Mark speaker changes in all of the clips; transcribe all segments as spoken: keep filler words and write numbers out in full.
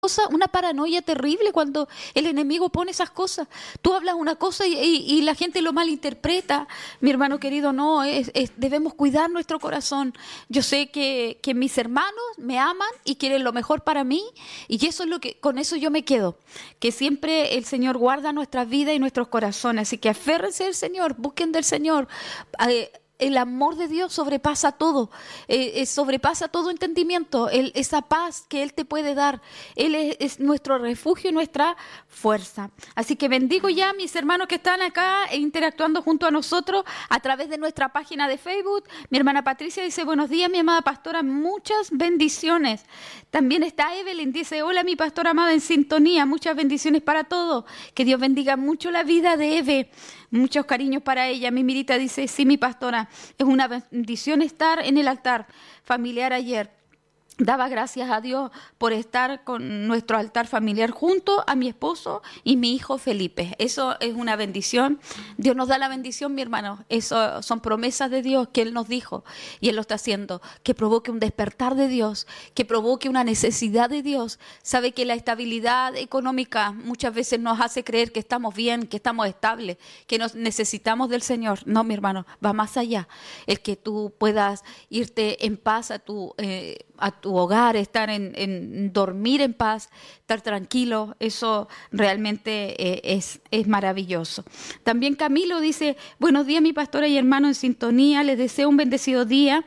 Speaker 1: cosa, una paranoia terrible cuando el enemigo pone esas cosas. Tú hablas una cosa y, y- y la gente lo malinterpreta. Mi hermano querido, no, es, es- debemos cuidar nuestro corazón. Yo sé que, que mis hermanos me aman y quieren lo mejor para mí, y eso es lo que, con eso yo me quedo. Que siempre el Señor guarda nuestras vidas y nuestros corazones. Así que aférrense al Señor, busquen del Señor. Eh, El amor de Dios sobrepasa todo, eh, eh, sobrepasa todo entendimiento, el- esa paz que Él te puede dar. Él es, es nuestro refugio y nuestra fuerza. Así que bendigo ya a mis hermanos que están acá e interactuando junto a nosotros a través de nuestra página de Facebook. Mi hermana Patricia dice, buenos días, mi amada pastora, muchas bendiciones. También está Evelyn, dice, hola, mi pastora amada en sintonía, muchas bendiciones para todos. Que Dios bendiga mucho la vida de Eve. Muchos cariños para ella. Mi Mirita dice, sí, mi pastora, es una bendición estar en el altar familiar ayer. Daba gracias a Dios por estar con nuestro altar familiar junto a mi esposo y mi hijo Felipe. Eso es una bendición. Dios nos da la bendición, mi hermano. Eso son promesas de Dios que Él nos dijo y Él lo está haciendo. Que provoque un despertar de Dios, que provoque una necesidad de Dios. Sabe que la estabilidad económica muchas veces nos hace creer que estamos bien, que estamos estables, que nos necesitamos del Señor. No, mi hermano, va más allá. El que tú puedas irte en paz a tu... Eh, a tu hogar, estar en, en dormir en paz, estar tranquilo, eso realmente eh, es, es maravilloso. También Camilo dice, buenos días mi pastora y hermano en sintonía, les deseo un bendecido día.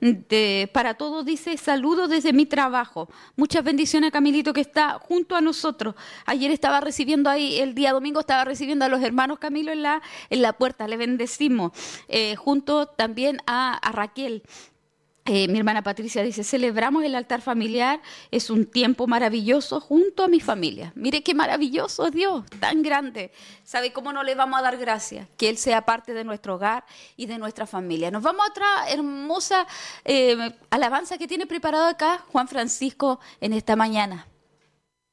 Speaker 1: De, para todos dice, saludos desde mi trabajo. Muchas bendiciones a Camilito que está junto a nosotros. Ayer estaba recibiendo ahí, el día domingo estaba recibiendo a los hermanos Camilo en la, en la puerta, le bendecimos. Eh, junto también a, a Raquel. Eh, mi hermana Patricia dice, celebramos el altar familiar, es un tiempo maravilloso junto a mi familia. Mire qué maravilloso es Dios, tan grande. ¿Sabe cómo no le vamos a dar gracias? Que Él sea parte de nuestro hogar y de nuestra familia. Nos vamos a otra hermosa eh, alabanza que tiene preparado acá Juan Francisco en esta mañana.